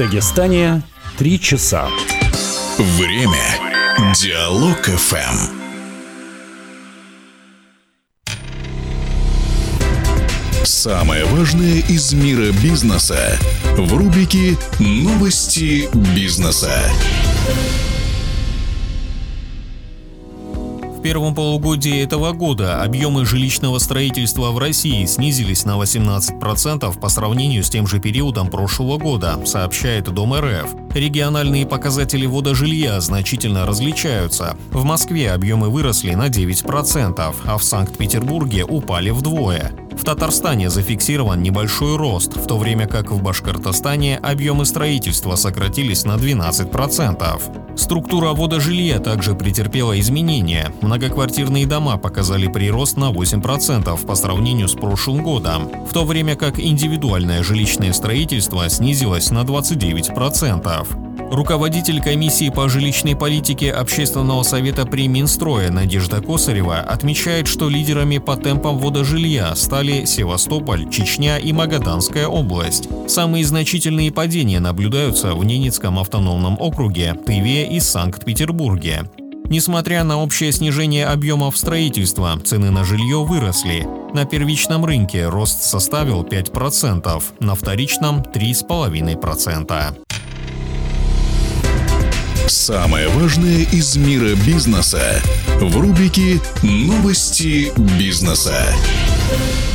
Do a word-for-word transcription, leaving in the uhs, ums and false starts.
Дагестане три часа. Время. Диалог эф эм. Самое важное из мира бизнеса в рубрике «Новости бизнеса». В первом полугодии этого года объемы жилищного строительства в России снизились на восемнадцать процентов по сравнению с тем же периодом прошлого года, сообщает Дом эр эф. Региональные показатели ввода жилья значительно различаются. В Москве объемы выросли на девять процентов, а в Санкт-Петербурге упали вдвое. В Татарстане зафиксирован небольшой рост, в то время как в Башкортостане объемы строительства сократились на двенадцать процентов. Структура ввода жилья также претерпела изменения. Многоквартирные дома показали прирост на восемь процентов по сравнению с прошлым годом, в то время как индивидуальное жилищное строительство снизилось на двадцать девять процентов. Руководитель комиссии по жилищной политике Общественного совета при Минстрое Надежда Косарева отмечает, что лидерами по темпам ввода жилья стали Севастополь, Чечня и Магаданская область. Самые значительные падения наблюдаются в Ненецком автономном округе, Тыве и Санкт-Петербурге. Несмотря на общее снижение объемов строительства, цены на жилье выросли. На первичном рынке рост составил пять процентов, на вторичном – три целых пять десятых процента. Самое важное из мира бизнеса в рубрике «Новости бизнеса».